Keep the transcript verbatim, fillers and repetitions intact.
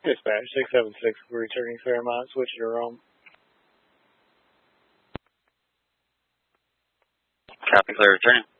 Dispatch six seven six, returning Fairmont, switching to Rome. Copy, clear, returning.